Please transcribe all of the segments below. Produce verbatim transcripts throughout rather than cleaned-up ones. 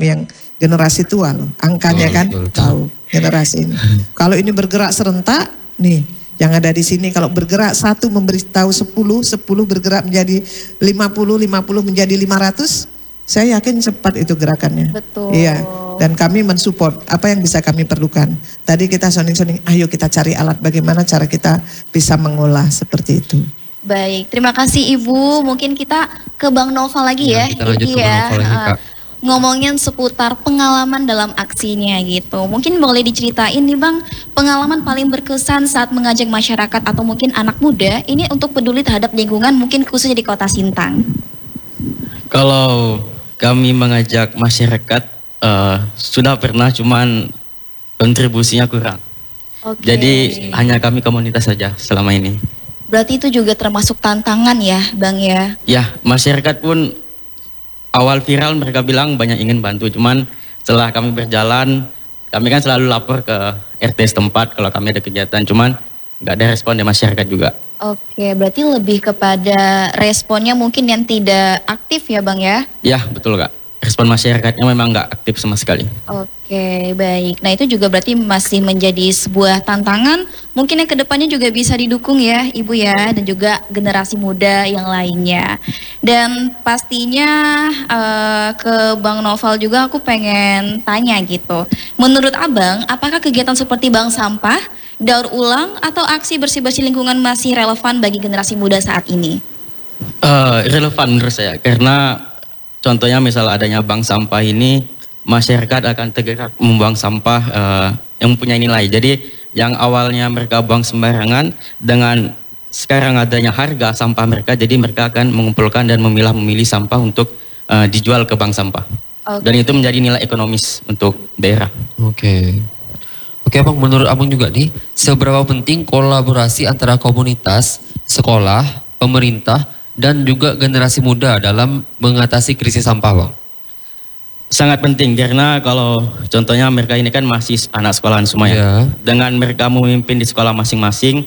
yang generasi tua loh. Angkanya Oh, kan betul. tahu generasi ini. Kalau ini bergerak serentak, nih yang ada di sini kalau bergerak satu memberitahu sepuluh, sepuluh bergerak menjadi lima puluh, lima puluh menjadi lima ratus, saya yakin cepat itu gerakannya. Betul. Iya, dan kami mensupport apa yang bisa kami perlukan. Tadi kita sounding-sounding, ayo kita cari alat bagaimana cara kita bisa mengolah seperti itu. Baik, terima kasih Ibu. Mungkin kita ke Bang Nova lagi ya. Ya, kita lanjut Ini ke Bang Nova lagi, uh, Kak. ngomongin seputar pengalaman dalam aksinya gitu. Mungkin boleh diceritain nih Bang, pengalaman paling berkesan saat mengajak masyarakat atau mungkin anak muda ini untuk peduli terhadap lingkungan, mungkin khususnya di Kota Sintang. Kalau kami mengajak masyarakat eh, sudah pernah, cuman kontribusinya kurang. Oke. Jadi hanya kami komunitas saja selama ini. Berarti itu juga termasuk tantangan ya Bang ya? Ya, masyarakat pun awal viral mereka bilang banyak ingin bantu, cuman setelah kami berjalan, kami kan selalu lapor ke R T setempat kalau kami ada kegiatan, cuman nggak ada respon dari masyarakat juga. Oke, berarti lebih kepada responnya mungkin yang tidak aktif ya Bang ya? Ya, betul Kak. Respon masyarakatnya memang nggak aktif sama sekali. Oke, baik. Nah itu juga berarti masih menjadi sebuah tantangan. Mungkin yang kedepannya juga bisa didukung ya Ibu ya, dan juga generasi muda yang lainnya. Dan pastinya eh, ke Bang Noval juga aku pengen tanya gitu. Menurut Abang, apakah kegiatan seperti Bank Sampah, daur ulang, atau aksi bersih-bersih lingkungan masih relevan bagi generasi muda saat ini? Eh, relevan menurut saya, karena contohnya misal adanya bank sampah ini, masyarakat akan tergerak membuang sampah eh, yang mempunyai nilai. Jadi yang awalnya mereka buang sembarangan, dengan sekarang adanya harga sampah mereka, jadi mereka akan mengumpulkan dan memilah-memilih sampah untuk eh, dijual ke bank sampah. Oke. Dan itu menjadi nilai ekonomis untuk daerah. Oke. Oke Abang, menurut Abang juga nih, seberapa penting kolaborasi antara komunitas, sekolah, pemerintah, dan juga generasi muda dalam mengatasi krisis sampah Bang? Sangat penting, karena kalau contohnya mereka ini kan masih anak sekolahan semua ya. Ya. Dengan mereka memimpin di sekolah masing-masing,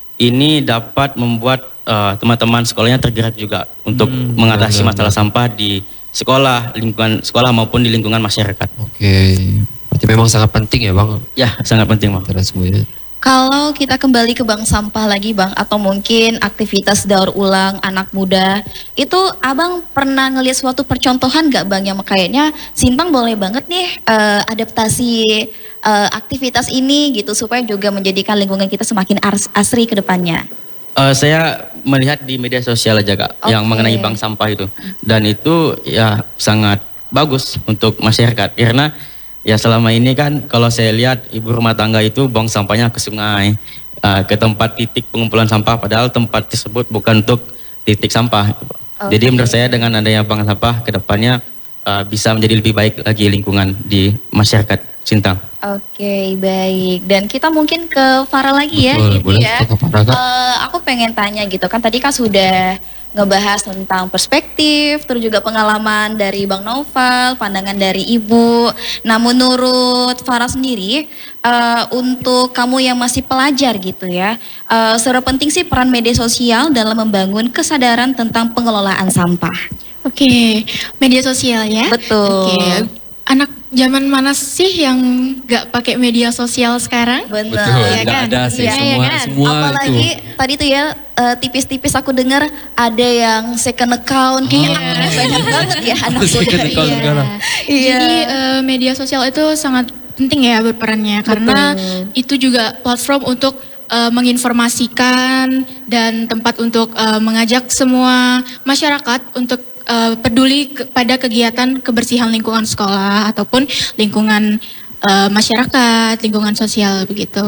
ini dapat membuat eh, teman-teman sekolahnya tergerak juga untuk Hmm, mengatasi benar, masalah sampah di sekolah, lingkungan sekolah maupun di lingkungan masyarakat. Oke, berarti memang sangat penting ya Bang, Ya, sangat penting Bang. antara semuanya. Kalau kita kembali ke bank sampah lagi Bang, atau mungkin aktivitas daur ulang anak muda, itu Abang pernah ngelihat suatu percontohan gak Bang yang kayaknya Sintang boleh banget nih eh, adaptasi eh, aktivitas ini gitu supaya juga menjadikan lingkungan kita semakin ars- asri ke depannya? Eh, saya melihat di media sosial aja Kak, yang Oke. mengenai bank sampah itu, dan itu ya sangat bagus untuk masyarakat, karena ya selama ini kan kalau saya lihat ibu rumah tangga itu buang sampahnya ke sungai, eh, ke tempat titik pengumpulan sampah, padahal tempat tersebut bukan untuk titik sampah. gitu, Pak. Oke. Jadi menurut saya dengan adanya bank sampah kedepannya eh, bisa menjadi lebih baik lagi lingkungan di masyarakat Sintang. Oke, baik. Dan kita mungkin ke Farah lagi ya, Betul, gitu boleh ya. kita ke Farah, Kak. Eh, aku pengen tanya gitu kan, tadi kan sudah ngebahas tentang perspektif, terus juga pengalaman dari Bang Noval, pandangan dari Ibu. Nah, menurut Farah sendiri, eh, untuk kamu yang masih pelajar gitu ya, eh, seberapa penting sih peran media sosial dalam membangun kesadaran tentang pengelolaan sampah? Oke, media sosial ya. Betul. Oke, anak zaman mana sih yang nggak pakai media sosial sekarang? Benar. Betul, Iya nggak kan? ada sih, Iya, semua, iya kan? semua Apalagi itu. tadi tuh ya eh, tipis-tipis aku dengar ada yang second account, kayaknya Ah. banyak banget ya anak Second muda. account Iya. sekarang. Iya. Jadi eh, media sosial itu sangat penting ya berperannya karena itu juga platform untuk eh, menginformasikan dan tempat untuk eh, mengajak semua masyarakat untuk eh, peduli kepada kegiatan kebersihan lingkungan sekolah ataupun lingkungan eh, masyarakat, lingkungan sosial begitu.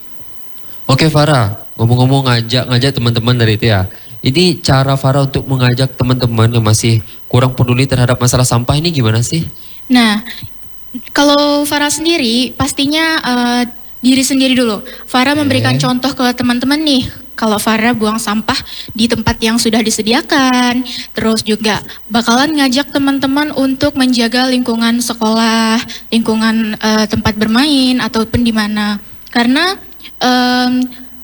Oke Farah, ngomong-ngomong ngajak-ngajak teman-teman dari itu ya. Ini cara Farah untuk mengajak teman-teman yang masih kurang peduli terhadap masalah sampah ini gimana sih? Nah, kalau Farah sendiri pastinya eh, diri sendiri dulu. Farah memberikan contoh ke teman-teman nih. Kalau Farah buang sampah di tempat yang sudah disediakan, terus juga bakalan ngajak teman-teman untuk menjaga lingkungan sekolah, lingkungan eh, tempat bermain ataupun di mana. Karena em,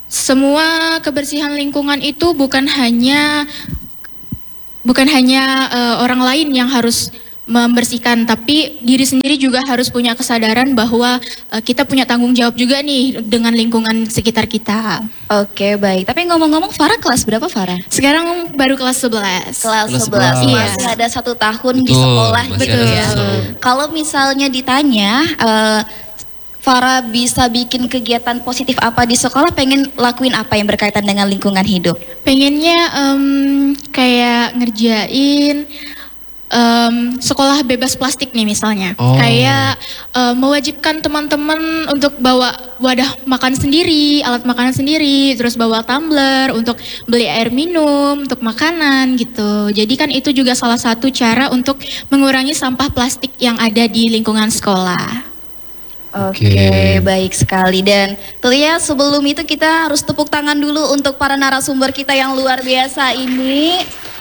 semua kebersihan lingkungan itu bukan hanya bukan hanya eh, orang lain yang harus membersihkan, tapi diri sendiri juga harus punya kesadaran bahwa uh, kita punya tanggung jawab juga nih dengan lingkungan sekitar kita. Oke, baik. Tapi ngomong-ngomong, Farah kelas berapa, Farah? Sekarang baru kelas sebelas. Kelas Kelas sebelas, sebelas. masih ada satu tahun di Betul, sekolah masih gitu ada ya. satu tahun. Kalau misalnya ditanya, eh, Farah bisa bikin kegiatan positif apa di sekolah, pengen lakuin apa yang berkaitan dengan lingkungan hidup? Pengennya em, kayak ngerjain em, sekolah bebas plastik nih misalnya. Oh. Kayak em, mewajibkan teman-teman untuk bawa wadah makan sendiri, alat makanan sendiri, terus bawa tumbler untuk beli air minum, untuk makanan gitu. Jadi kan itu juga salah satu cara untuk mengurangi sampah plastik yang ada di lingkungan sekolah. Oke, Oke. baik sekali. Dan tentunya sebelum itu kita harus tepuk tangan dulu untuk para narasumber kita yang luar biasa ini,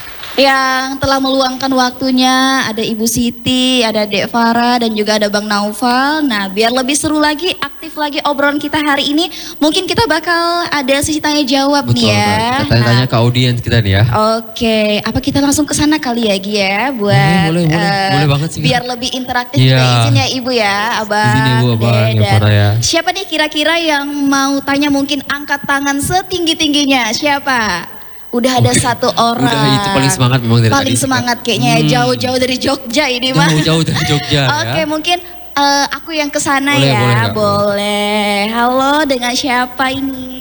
yang telah meluangkan waktunya. Ada Ibu Siti, ada Dek Farah, dan juga ada Bang Naufal. Nah, biar lebih seru lagi, aktif lagi obrolan kita hari ini, mungkin kita bakal ada sesi tanya jawab Betul, nih ya. Mbak. Kita tanya-tanya ke audiens kita nih ya. Oke, apa kita langsung ke sana kali ya Gi ya, buat Boleh, boleh, boleh. eh, Boleh banget sih, Gi. biar lebih interaktif Iya. juga. Izin ya Ibu ya, Abang. Izin Ibu, Abang, Dek, ya, dan Farah ya. siapa nih kira-kira yang mau tanya, mungkin angkat tangan setinggi-tingginya, siapa? Udah ada satu orang. Udah, itu paling semangat memang dari Paling tadi sih, semangat Kak. kayaknya ya, Hmm. jauh-jauh dari Jogja ini mah. Jauh-jauh dari Jogja Oke, ya. mungkin eh, aku yang kesana Boleh, ya, boleh, Kak. boleh. Halo, dengan siapa ini?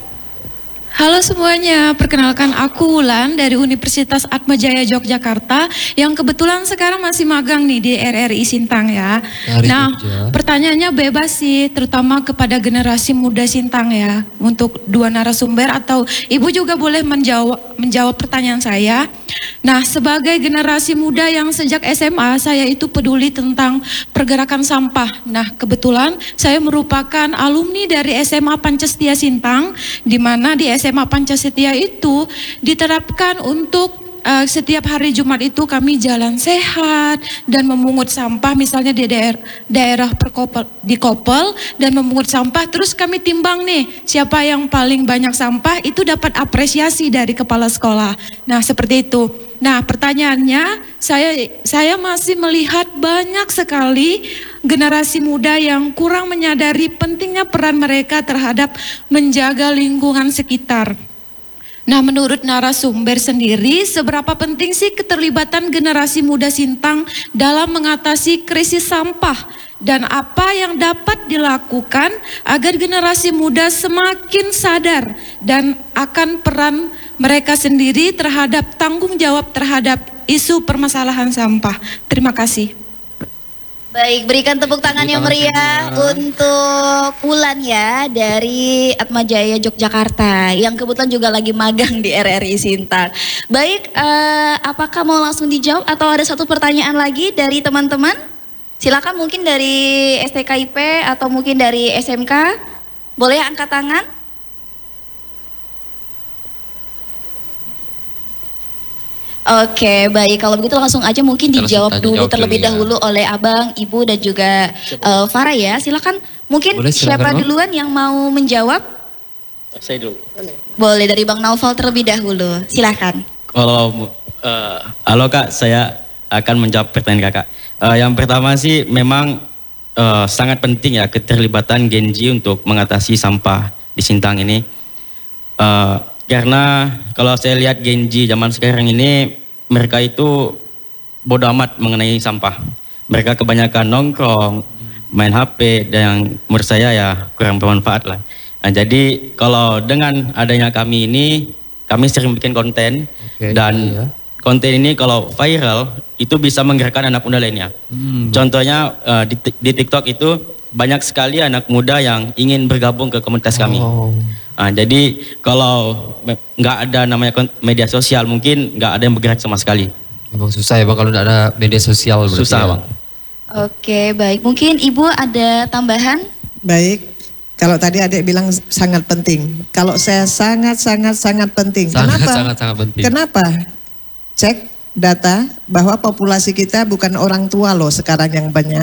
Halo semuanya, perkenalkan aku Wulan dari Universitas Atmajaya Yogyakarta yang kebetulan sekarang masih magang nih di R R I Sintang ya. Dari Nah, Jogja. pertanyaannya bebas sih, terutama kepada generasi muda Sintang ya. Untuk dua narasumber atau Ibu juga boleh menjawab menjawab pertanyaan saya. Nah, sebagai generasi muda yang sejak S M A saya itu peduli tentang pergerakan sampah. Nah, kebetulan saya merupakan alumni dari S M A Pancastia Sintang, di mana di S M A Pancastia itu diterapkan untuk Uh, setiap hari Jumat itu kami jalan sehat dan memungut sampah, misalnya di daerah, daerah perkopel, di Kopel, dan memungut sampah, terus kami timbang nih siapa yang paling banyak sampah, itu dapat apresiasi dari kepala sekolah. Nah, seperti itu. Nah, pertanyaannya, saya saya masih melihat banyak sekali generasi muda yang kurang menyadari pentingnya peran mereka terhadap menjaga lingkungan sekitar. Nah, menurut narasumber sendiri, seberapa penting sih keterlibatan generasi muda Sintang dalam mengatasi krisis sampah? Dan apa yang dapat dilakukan agar generasi muda semakin sadar dan akan peran mereka sendiri terhadap tanggung jawab terhadap isu permasalahan sampah? Terima kasih. Baik, berikan tepuk tangan yang tangan meriah semua. untuk Wulan ya dari Atmajaya Yogyakarta yang kebetulan juga lagi magang di R R I Sintang. Baik, eh, apakah mau langsung dijawab atau ada satu pertanyaan lagi dari teman-teman? Silakan, mungkin dari S T K I P atau mungkin dari S M K. Boleh angkat tangan? Oke, baik. Kalau begitu langsung aja mungkin Kita langsung dijawab tanya dulu jawab terlebih dulu ya. dahulu oleh Abang, Ibu, dan juga eh, Farah ya. Silakan, mungkin Boleh, silakan, siapa Bang. duluan yang mau menjawab? Saya dulu. Boleh dari Bang Naufal terlebih dahulu. Silakan. Kalau eh, halo Kak, saya akan menjawab pertanyaan Kakak. Eh, yang pertama sih memang eh, sangat penting ya keterlibatan Genji untuk mengatasi sampah di Sintang ini. Eh, karena kalau saya lihat Genji zaman sekarang ini, mereka itu bodoh amat mengenai sampah. Mereka kebanyakan nongkrong, main H P, dan yang menurut saya ya kurang bermanfaat lah. Nah, jadi kalau dengan adanya kami ini, kami sering bikin konten. Oke, Dan iya. konten ini kalau viral itu bisa menggerakkan anak muda lainnya. Hmm. Kontonya eh, di, di TikTok itu banyak sekali anak muda yang ingin bergabung ke komunitas kami. Oh. Nah, jadi kalau me- nggak ada namanya kon- media sosial, mungkin nggak ada yang bergerak sama sekali. Memang susah ya Bang kalau nggak ada media sosial berarti Susah ya. Bang. Oke, baik. Mungkin Ibu ada tambahan? Baik, kalau tadi adik bilang sangat penting. Kalau saya sangat-sangat-sangat penting. Sangat, Kenapa? sangat, sangat penting. Kenapa? Cek data bahwa populasi kita bukan orang tua loh sekarang yang banyak.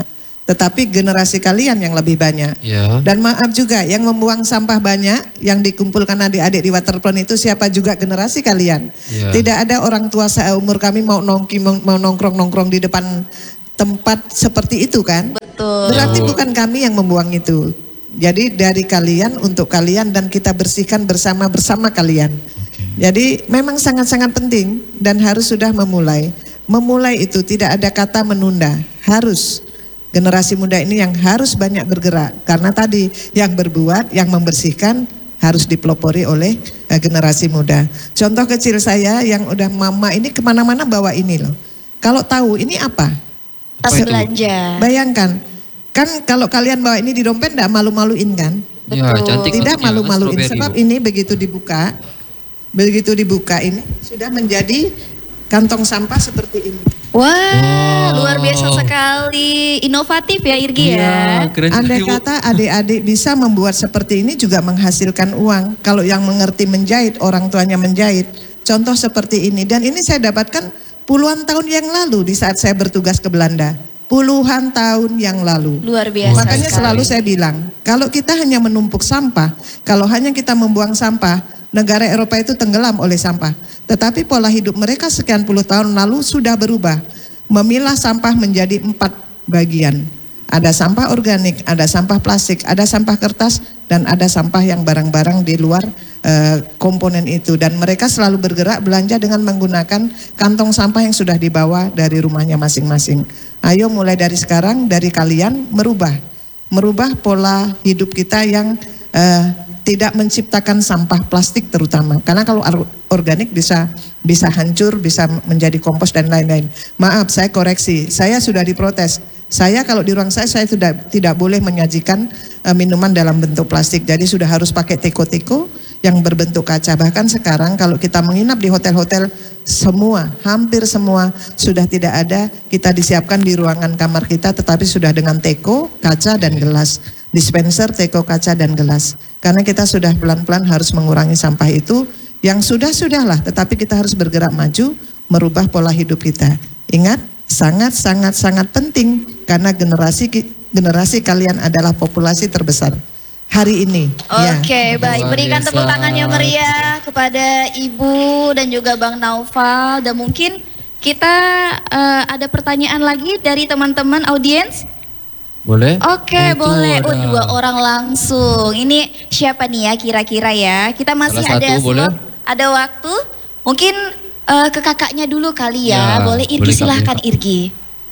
tetapi generasi kalian yang lebih banyak. Ya. Dan maaf juga yang membuang sampah banyak, yang dikumpulkan adik-adik di Waterfront itu siapa juga generasi kalian. Ya. Tidak ada orang tua seumur kami mau nongki mau nongkrong-nongkrong di depan tempat seperti itu kan. Betul. Berarti Ya. bukan kami yang membuang itu. Jadi dari kalian untuk kalian dan kita bersihkan bersama-bersama kalian. Jadi memang sangat-sangat penting dan harus sudah memulai. Memulai itu tidak ada kata menunda, harus. Generasi muda ini yang harus banyak bergerak karena tadi yang berbuat, yang membersihkan harus dipelopori oleh eh, generasi muda. Contoh kecil saya yang udah mama ini kemana-mana bawa ini loh. Kalau tahu ini apa? Tas Apa itu? belanja. Bayangkan, kan kalau kalian bawa ini di dompet enggak malu-maluin kan? Ya, Betul. cantik Tidak tasnya, malu-maluin strawberry, sebab Bu. ini begitu dibuka, begitu dibuka ini sudah menjadi kantong sampah seperti ini. Wah, Wow. luar biasa sekali. Inovatif ya Irgi Iya, ya. keren juga, Andai Ibu. kata adik-adik bisa membuat seperti ini juga menghasilkan uang. Kalau yang mengerti menjahit, orang tuanya menjahit. Contoh seperti ini. Dan ini saya dapatkan puluhan tahun yang lalu di saat saya bertugas ke Belanda. Puluhan tahun yang lalu. Luar biasa Makanya sekali. selalu saya bilang, kalau kita hanya menumpuk sampah, kalau hanya kita membuang sampah, negara Eropa itu tenggelam oleh sampah. Tetapi pola hidup mereka sekian puluh tahun lalu sudah berubah. Memilah sampah menjadi empat bagian. Ada sampah organik, ada sampah plastik, ada sampah kertas, dan ada sampah yang barang-barang di luar eh, komponen itu. Dan mereka selalu bergerak belanja dengan menggunakan kantong sampah yang sudah dibawa dari rumahnya masing-masing. Ayo mulai dari sekarang, dari kalian merubah. Merubah pola hidup kita yang eh, tidak menciptakan sampah plastik terutama. Karena kalau organik bisa bisa hancur, bisa menjadi kompos dan lain-lain. Maaf, saya koreksi. Saya sudah diprotes. Saya kalau di ruang saya, saya sudah tidak boleh menyajikan uh, minuman dalam bentuk plastik. Jadi sudah harus pakai teko-teko yang berbentuk kaca. Bahkan sekarang kalau kita menginap di hotel-hotel, semua, hampir semua sudah tidak ada. Kita disiapkan di ruangan kamar kita, tetapi sudah dengan teko, kaca dan gelas. Dispenser, teko, kaca dan gelas. Karena kita sudah pelan-pelan harus mengurangi sampah itu. Yang sudah-sudahlah, tetapi kita harus bergerak maju, merubah pola hidup kita. Ingat, sangat-sangat-sangat penting karena generasi generasi kalian adalah populasi terbesar hari ini. Oke, Ya. baik. Luar Berikan biasa. tepuk tangan yang meriah kepada Ibu dan juga Bang Naufal. Dan mungkin kita eh, ada pertanyaan lagi dari teman-teman audiens. Boleh? Oke, Oh, itu boleh. ada. Oh, dua orang langsung. Ini siapa nih ya kira-kira ya? Kita masih Salah ada satu, boleh? slot, ada waktu. Mungkin eh, ke kakaknya dulu kali ya. Ya, boleh Irgi, boleh, Kak. silahkan Irgi.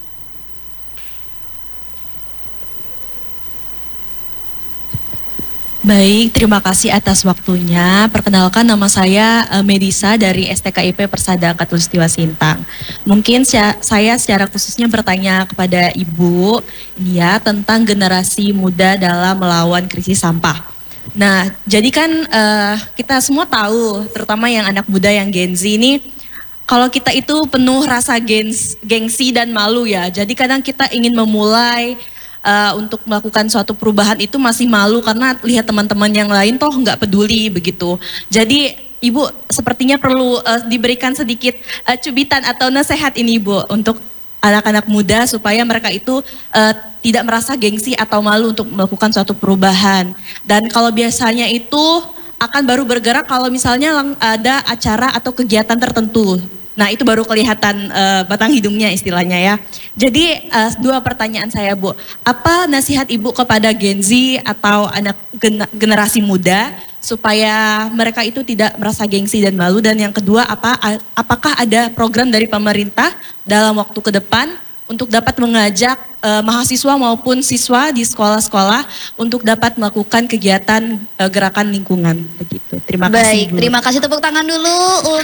Baik, terima kasih atas waktunya. Perkenalkan nama saya eh, Medisa dari S T K I P Persada Katulistiwa Sintang. Mungkin saya, saya secara khususnya bertanya kepada Ibu ya tentang generasi muda dalam melawan krisis sampah. Nah, jadi kan eh, kita semua tahu, terutama yang anak muda yang Gen Z ini, kalau kita itu penuh rasa gens, gengsi dan malu ya. Jadi kadang kita ingin memulai Uh, untuk melakukan suatu perubahan itu masih malu karena lihat teman-teman yang lain toh nggak peduli begitu. Jadi Ibu sepertinya perlu uh, diberikan sedikit uh, cubitan atau nasihat ini Ibu untuk anak-anak muda supaya mereka itu uh, tidak merasa gengsi atau malu untuk melakukan suatu perubahan. Dan kalau biasanya itu akan baru bergerak kalau misalnya lang- ada acara atau kegiatan tertentu. Nah itu baru kelihatan uh, batang hidungnya istilahnya ya. Jadi uh, dua pertanyaan saya Bu, apa nasihat Ibu kepada Gen Z atau anak gen- generasi muda supaya mereka itu tidak merasa gengsi dan malu, dan yang kedua apa a- apakah ada program dari pemerintah dalam waktu ke depan untuk dapat mengajak uh, mahasiswa maupun siswa di sekolah-sekolah untuk dapat melakukan kegiatan uh, gerakan lingkungan begitu. Terima kasih Baik, Bu. terima kasih, tepuk tangan dulu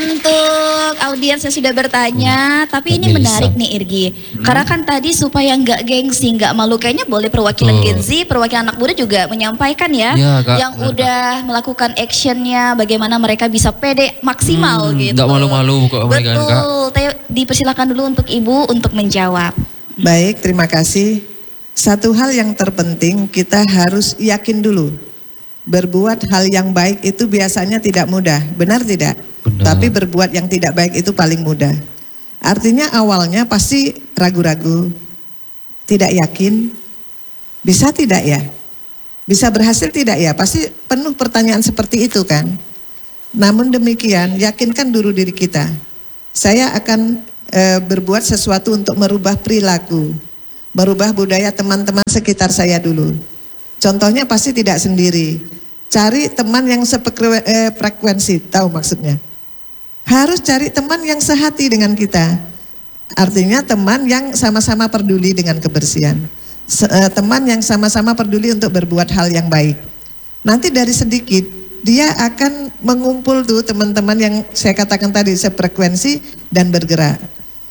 untuk audiens yang sudah bertanya. Tapi ini Melisa. menarik nih Irgi, karena kan tadi supaya nggak gengsi, nggak malu, kayaknya boleh perwakilan Betul. Gen Z, perwakilan anak muda juga menyampaikan ya, Iya, Kak, yang benar, udah melakukan actionnya, bagaimana mereka bisa pede maksimal Hmm, gitu. nggak malu-malu kok mereka, Kak. Betul, Teo, dipersilakan dulu untuk Ibu untuk menjawab. Baik, terima kasih. Satu hal yang terpenting kita harus yakin dulu. Berbuat hal yang baik itu biasanya tidak mudah, benar tidak? Benar. Tapi berbuat yang tidak baik itu paling mudah. Artinya awalnya pasti ragu-ragu, tidak yakin, Bisa tidak ya? Bisa berhasil tidak ya? Pasti penuh pertanyaan seperti itu kan. Namun demikian, yakinkan dulu diri kita. Saya akan e, berbuat sesuatu untuk merubah perilaku, merubah budaya teman-teman sekitar saya dulu. Contohnya pasti tidak sendiri. Cari teman yang sefrekuensi, tahu maksudnya? Harus cari teman yang sehati dengan kita. Artinya teman yang sama-sama peduli dengan kebersihan. Se uh, teman yang sama-sama peduli untuk berbuat hal yang baik. Nanti dari sedikit dia akan mengumpul tuh teman-teman yang saya katakan tadi sefrekuensi dan bergerak.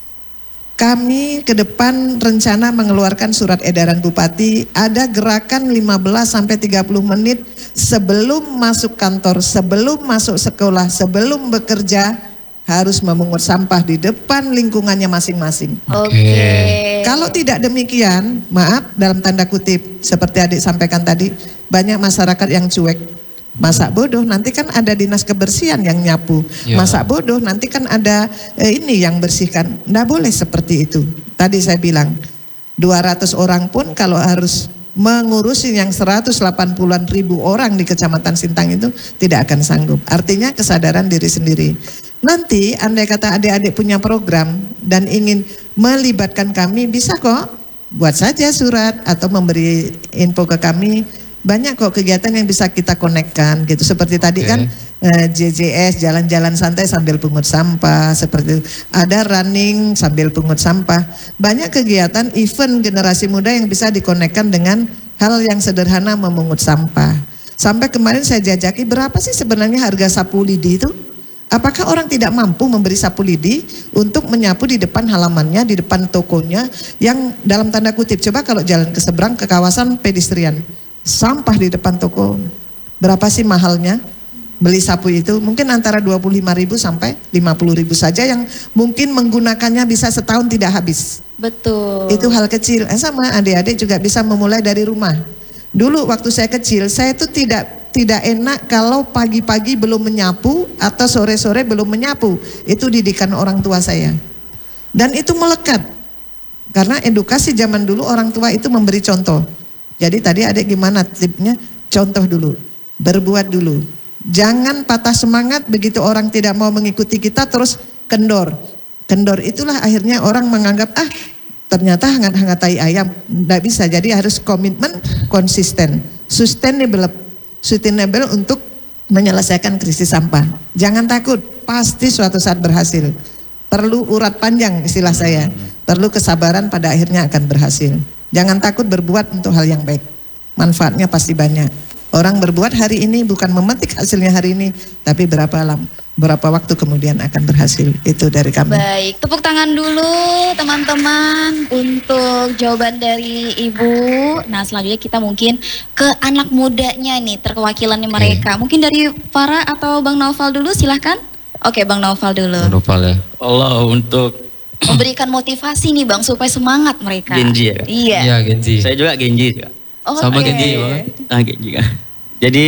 Kami ke depan rencana mengeluarkan surat edaran Bupati, ada gerakan lima belas sampai tiga puluh menit sebelum masuk kantor, sebelum masuk sekolah, sebelum bekerja harus memungut sampah di depan lingkungannya masing-masing. Oke. Okay. Kalau tidak demikian, maaf dalam tanda kutip seperti adik sampaikan tadi, banyak masyarakat yang cuek. Masa bodoh nanti kan ada dinas kebersihan yang nyapu. Ya. Masa bodoh nanti kan ada eh, ini yang bersihkan. Nggak boleh seperti itu. Tadi saya bilang dua ratus orang pun kalau harus mengurusi yang seratus delapan puluhan ribu orang di Kecamatan Sintang itu tidak akan sanggup. Artinya kesadaran diri sendiri. Nanti andai kata adik-adik punya program dan ingin melibatkan kami, bisa kok buat saja surat atau memberi info ke kami. Banyak kok kegiatan yang bisa kita konekkan gitu. Seperti tadi kan eh, J J S jalan-jalan santai sambil pungut sampah, seperti itu. Ada running sambil pungut sampah. Banyak kegiatan event generasi muda yang bisa dikonekkan dengan hal yang sederhana memungut sampah. Sampai kemarin saya jajaki berapa sih sebenarnya harga sapu lidi itu? Apakah orang tidak mampu memberi sapu lidi untuk menyapu di depan halamannya, di depan tokonya yang dalam tanda kutip, coba kalau jalan ke seberang ke kawasan pedestrian, sampah di depan toko, berapa sih mahalnya beli sapu itu? Mungkin antara dua puluh lima ribu sampai lima puluh ribu saja yang mungkin menggunakannya bisa setahun tidak habis. Betul. Itu hal kecil. Eh, sama adik-adik juga bisa memulai dari rumah. Dulu waktu saya kecil, saya itu tidak tidak enak kalau pagi-pagi belum menyapu atau sore-sore belum menyapu. Itu didikan orang tua saya. Dan itu melekat. Karena edukasi zaman dulu orang tua itu memberi contoh. Jadi tadi adik gimana tipnya? Contoh dulu, berbuat dulu. Jangan patah semangat begitu orang tidak mau mengikuti kita terus kendor. Kendor itulah akhirnya orang menganggap ah ternyata hangat-hangat tai ayam. Tidak bisa, jadi harus komitmen konsisten. Sustainable, sustainable untuk menyelesaikan krisis sampah. Jangan takut, pasti suatu saat berhasil. Perlu urat panjang istilah saya. Perlu kesabaran pada akhirnya akan berhasil. Jangan takut berbuat untuk hal yang baik. Manfaatnya pasti banyak. Orang berbuat hari ini bukan memetik hasilnya hari ini, tapi berapa lama, berapa waktu kemudian akan berhasil. Itu dari kami. Baik, tepuk tangan dulu teman-teman untuk jawaban dari Ibu. Nah, selanjutnya kita mungkin ke anak mudanya nih, terkewakilannya mereka. Mungkin dari Farah atau Bang Naufal dulu, silahkan. Oke, Bang Naufal dulu. Bang Naufal ya. Allah untuk memberikan motivasi nih Bang supaya semangat mereka. Genji ya? Iya. Iya, Genji. Saya juga Genji juga. Oh, sama okay. Genji Bang. Ah, Genji kan. Jadi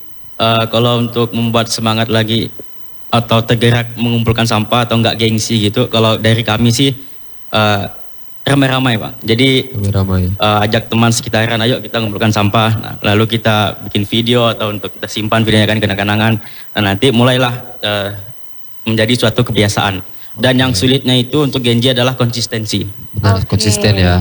uh, kalau untuk membuat semangat lagi atau tergerak mengumpulkan sampah atau enggak gengsi gitu, kalau dari kami sih uh, ramai-ramai Bang. Jadi Ramai-ramai. uh, ajak teman sekitaran, ayo kita mengumpulkan sampah. Nah, lalu kita bikin video atau untuk kita simpan videonya kan kenang-kenangan. Nah, nanti mulailah uh, menjadi suatu kebiasaan. Dan yang sulitnya itu untuk Genji adalah konsistensi. Benar, Oke. konsisten ya.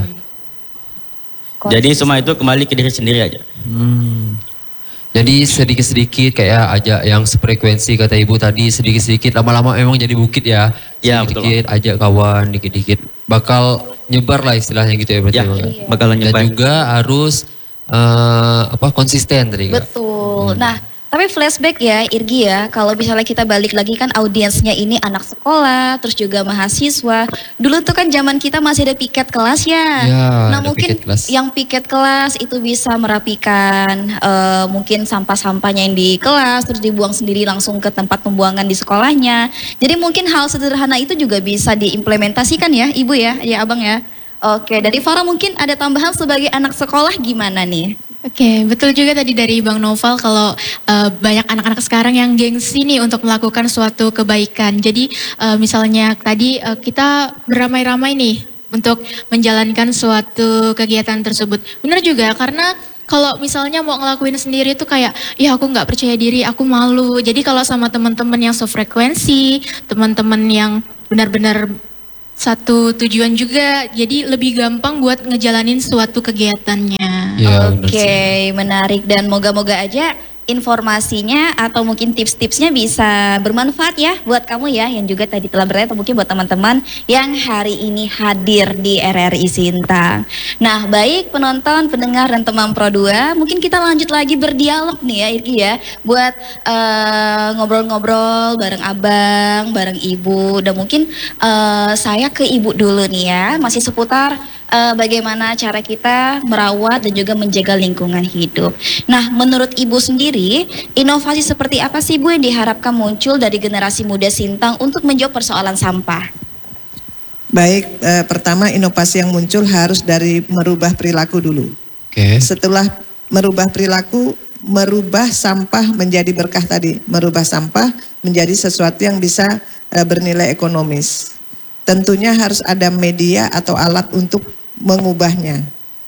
Jadi semua itu kembali ke diri sendiri aja. Hmm. Jadi sedikit-sedikit kayak ajak yang sefrekuensi kata ibu tadi, sedikit-sedikit lama-lama memang jadi bukit ya. Ya, betul, Sedikit-sedikit ajak kawan, dikit-dikit bakal nyebar lah istilahnya gitu ya berarti. Ya, Bang. Iya. bakalan Dan nyebar. juga harus eh, apa konsisten tadi Kak. Betul. Nah, tapi flashback ya Irgi ya, kalau misalnya kita balik lagi kan audiensnya ini anak sekolah, terus juga mahasiswa. Dulu tuh kan zaman kita masih ada piket kelas ya. Ya, nah ada mungkin piket kelas. yang piket kelas itu bisa merapikan eh, mungkin sampah-sampahnya yang di kelas, terus dibuang sendiri langsung ke tempat pembuangan di sekolahnya. Jadi mungkin hal sederhana itu juga bisa diimplementasikan ya Ibu ya, ya Abang ya. Oke, dari Farah mungkin ada tambahan sebagai anak sekolah gimana nih? Oke, betul juga tadi dari Bang Noval kalau uh, banyak anak-anak sekarang yang gengsi nih untuk melakukan suatu kebaikan. Jadi uh, misalnya tadi uh, kita beramai-ramai nih untuk menjalankan suatu kegiatan tersebut. Benar juga, karena kalau misalnya mau ngelakuin sendiri tuh kayak, ya aku nggak percaya diri, aku malu. Jadi kalau sama teman-teman yang sefrekuensi, teman-teman yang benar-benar satu tujuan juga, jadi lebih gampang buat ngejalanin suatu kegiatannya. Ya, benar Oke, sih. menarik dan moga-moga aja informasinya atau mungkin tips-tipsnya bisa bermanfaat ya buat kamu ya yang juga tadi telah bertanya atau mungkin buat teman-teman yang hari ini hadir di R R I Sintang. Nah, baik penonton, pendengar dan teman Pro dua, mungkin kita lanjut lagi berdialog nih ya Irgi ya, buat eh, ngobrol-ngobrol bareng Abang, bareng Ibu, dan mungkin eh, saya ke Ibu dulu nih ya, masih seputar eh, bagaimana cara kita merawat dan juga menjaga lingkungan hidup. Nah, menurut Ibu sendiri, inovasi seperti apa sih Bu yang diharapkan muncul dari generasi muda Sintang untuk menjawab persoalan sampah? Baik, eh, pertama inovasi yang muncul harus dari merubah perilaku dulu. Oke. Setelah merubah perilaku, merubah sampah menjadi berkah tadi. Merubah sampah menjadi sesuatu yang bisa eh, bernilai ekonomis. Tentunya harus ada media atau alat untuk mengubahnya.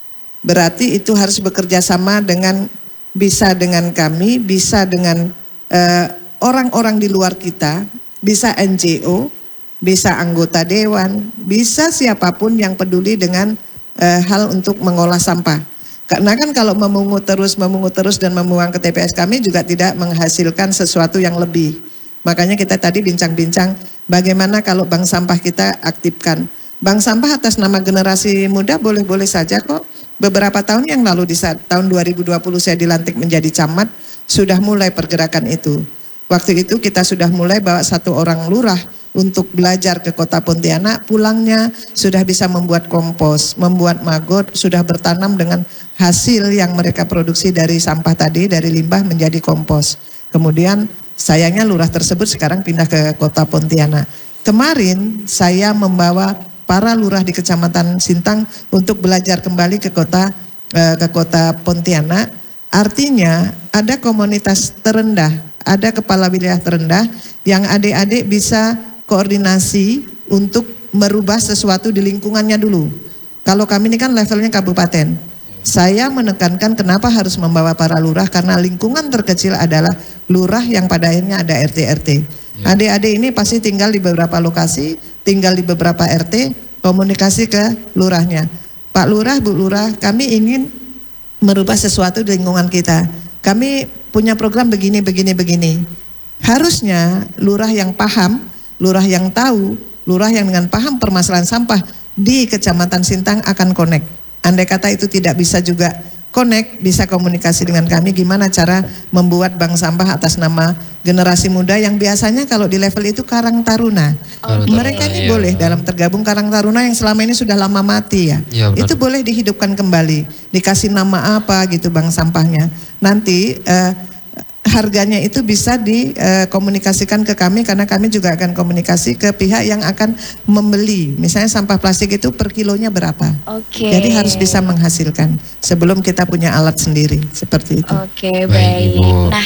Berarti itu harus bekerja sama dengan, bisa dengan kami, bisa dengan eh, orang-orang di luar kita, bisa N G O, bisa anggota dewan, bisa siapapun yang peduli dengan eh, hal untuk mengolah sampah. Karena kan kalau memungut terus, memungut terus dan membuang ke T P S kami juga tidak menghasilkan sesuatu yang lebih. Makanya kita tadi bincang-bincang bagaimana kalau bank sampah kita aktifkan. Bank sampah atas nama generasi muda boleh-boleh saja kok. Beberapa tahun yang lalu di saat tahun dua ribu dua puluh saya dilantik menjadi camat, sudah mulai pergerakan itu. Waktu itu kita sudah mulai bawa satu orang lurah untuk belajar ke kota Pontianak, pulangnya sudah bisa membuat kompos, membuat maggot, sudah bertanam dengan hasil yang mereka produksi dari sampah tadi, dari limbah menjadi kompos. Kemudian sayangnya lurah tersebut sekarang pindah ke kota Pontianak. Kemarin saya membawa para lurah di Kecamatan Sintang untuk belajar kembali ke kota eh, ke kota Pontianak. Artinya ada komunitas terendah, ada kepala wilayah terendah yang adik-adik bisa koordinasi untuk merubah sesuatu di lingkungannya dulu. Kalau kami ini kan levelnya kabupaten. Saya menekankan kenapa harus membawa para lurah, karena lingkungan terkecil adalah lurah yang pada akhirnya ada R T R T. Adik-adik ini pasti tinggal di beberapa lokasi, tinggal di beberapa R T, komunikasi ke lurahnya. Pak Lurah, Bu Lurah, kami ingin merubah sesuatu di lingkungan kita. Kami punya program begini, begini, begini. Harusnya lurah yang paham, lurah yang tahu, lurah yang dengan paham permasalahan sampah di Kecamatan Sintang akan connect. Andai kata itu tidak bisa juga connect, bisa komunikasi dengan kami gimana cara membuat bank sampah atas nama generasi muda yang biasanya kalau di level itu Karang Taruna. Karang Mereka Taruna, ini iya. boleh dalam tergabung Karang Taruna yang selama ini sudah lama mati ya. Iya, benar. Itu boleh dihidupkan kembali, dikasih nama apa gitu bank sampahnya. Nanti eh, harganya itu bisa dikomunikasikan ke kami, karena kami juga akan komunikasi ke pihak yang akan membeli. Misalnya sampah plastik itu per kilonya berapa. Oke. Jadi harus bisa menghasilkan sebelum kita punya alat sendiri seperti itu. Oke, Baik, baik. Ibu. Nah,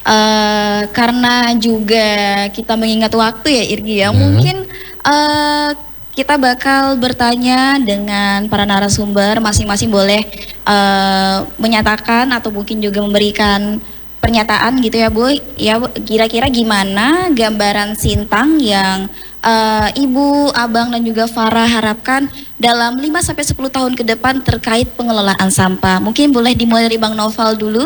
eh, karena juga kita mengingat waktu ya Irgi ya, Ya. mungkin eh, kita bakal bertanya dengan para narasumber, masing-masing boleh eh, menyatakan atau mungkin juga memberikan pernyataan gitu ya Bu. Ya, kira-kira gimana gambaran Sintang yang eh, Ibu, Abang dan juga Farah harapkan dalam lima sampai sepuluh tahun ke depan terkait pengelolaan sampah. Mungkin boleh dimulai dari Bang Noval dulu.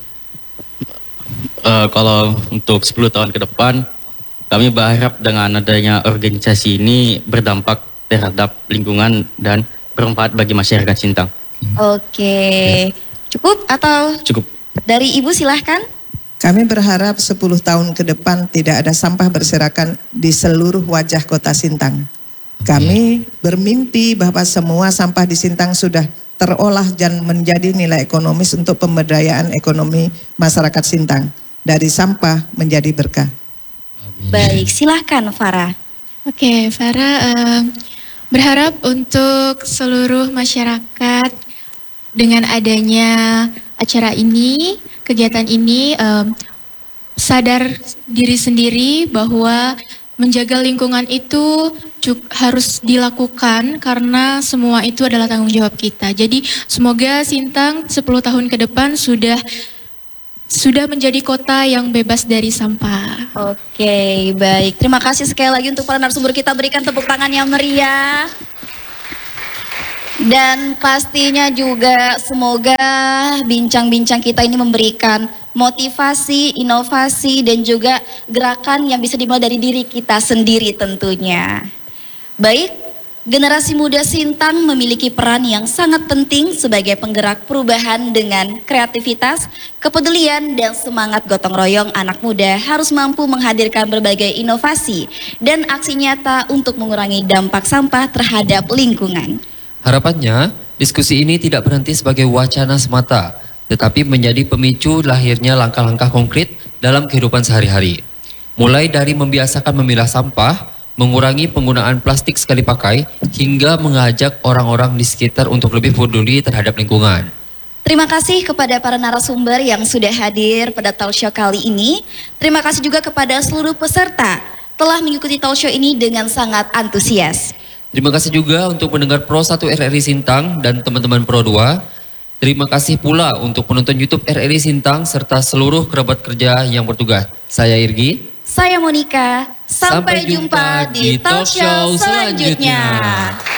Eh, kalau untuk sepuluh tahun ke depan, kami berharap dengan adanya organisasi ini berdampak terhadap lingkungan dan bermanfaat bagi masyarakat Sintang. Oke, cukup atau Cukup. dari Ibu silahkan. Kami berharap sepuluh tahun ke depan tidak ada sampah berserakan di seluruh wajah kota Sintang. Kami bermimpi bahwa semua sampah di Sintang sudah terolah dan menjadi nilai ekonomis untuk pemberdayaan ekonomi masyarakat Sintang. Dari sampah menjadi berkah. Baik, silahkan Farah. Oke, Farah eh, berharap untuk seluruh masyarakat dengan adanya acara ini, kegiatan ini, eh, sadar diri sendiri bahwa menjaga lingkungan itu ju- harus dilakukan karena semua itu adalah tanggung jawab kita. Jadi semoga Sintang sepuluh tahun ke depan sudah sudah menjadi kota yang bebas dari sampah. Oke, baik. Terima kasih sekali lagi untuk para narasumber kita. Berikan tepuk tangan yang meriah. Dan pastinya juga semoga bincang-bincang kita ini memberikan motivasi, inovasi, dan juga gerakan yang bisa dimulai dari diri kita sendiri tentunya. Baik. Generasi muda Sintang memiliki peran yang sangat penting sebagai penggerak perubahan dengan kreativitas, kepedulian, dan semangat gotong royong anak muda harus mampu menghadirkan berbagai inovasi dan aksi nyata untuk mengurangi dampak sampah terhadap lingkungan. Harapannya, diskusi ini tidak berhenti sebagai wacana semata, tetapi menjadi pemicu lahirnya langkah-langkah konkret dalam kehidupan sehari-hari. Mulai dari membiasakan memilah sampah, mengurangi penggunaan plastik sekali pakai, hingga mengajak orang-orang di sekitar untuk lebih peduli terhadap lingkungan. Terima kasih kepada para narasumber yang sudah hadir pada talk show kali ini. Terima kasih juga kepada seluruh peserta telah mengikuti talk show ini dengan sangat antusias. Terima kasih juga untuk pendengar Pro satu R R I Sintang dan teman-teman Pro dua. Terima kasih pula untuk penonton YouTube R R I Sintang serta seluruh kerabat kerja yang bertugas. Saya Irgi. Saya Monica, sampai, Sampai jumpa jumpa di di talk talk show show selanjutnya. selanjutnya.